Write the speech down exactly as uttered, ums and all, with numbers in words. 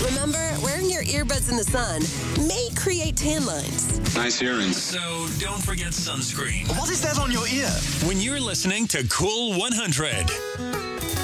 Remember, wearing your earbuds in the sun may create tan lines. Nice earrings. So don't forget sunscreen What is that on your ear? when you're listening to Cool one hundred.